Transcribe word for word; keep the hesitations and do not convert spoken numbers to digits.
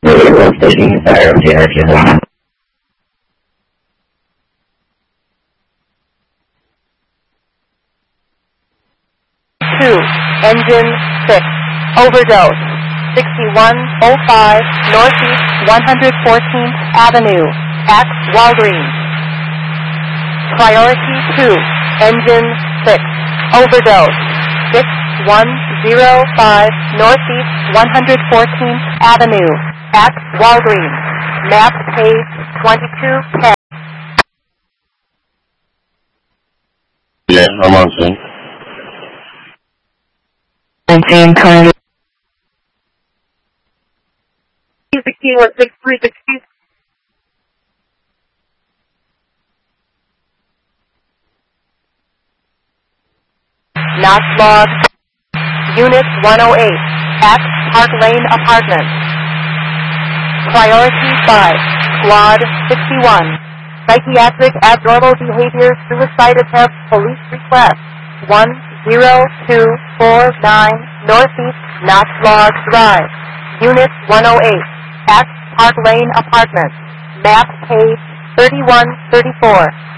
Taking fire of the arcade. Two, engine six, overdose, sixty-one oh five Northeast one hundred fourteenth Avenue, at Walgreens. Priority two, engine six, overdose, six one oh five Northeast one hundred fourteenth Avenue, at Walgreens. Map page twenty-two ten. Yeah, I'm on scene. nineteen twenty. sixteen one six three sixteen. Not log. Unit one oh eight, at Park Lane Apartments. Priority five, Squad sixty-one. Psychiatric abnormal behavior, suicide attempt, police request. one zero two four nine Northeast Not Log Drive. Unit one oh eight, at Park Lane Apartments. Map page thirty-one thirty-four.